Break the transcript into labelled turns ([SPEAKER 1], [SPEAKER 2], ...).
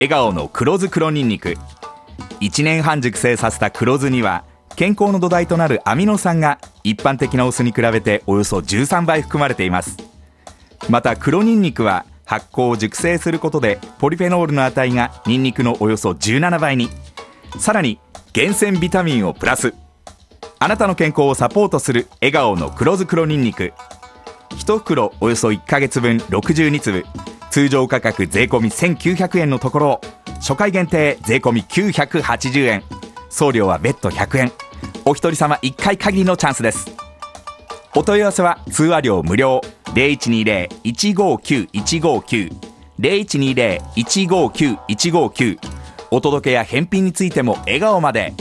[SPEAKER 1] 笑顔の黒酢黒ニンニク。1年半熟成させた黒酢には健康の土台となるアミノ酸が一般的なお酢に比べておよそ13倍含まれています。また黒ニンニクは発酵を熟成することでポリフェノールの値がニンニクのおよそ17倍に、さらに厳選ビタミンをプラス。あなたの健康をサポートする笑顔の黒酢黒ニンニク。1袋およそ1ヶ月分62粒、通常価格税込み1900円のところを初回限定税込み980円、送料は別途100円。お一人様1回限りのチャンスです。お問い合わせは通話料無料 0120-159-159 0120-159-159。お届けや返品についても笑顔まで。